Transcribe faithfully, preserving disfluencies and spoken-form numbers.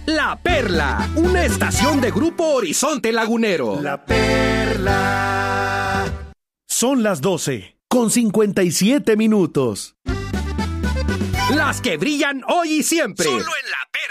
La Perla, una estación de Grupo Horizonte Lagunero. La Perla. Son las doce, con cincuenta y siete minutos. Las que brillan hoy y siempre. Solo en La Perla.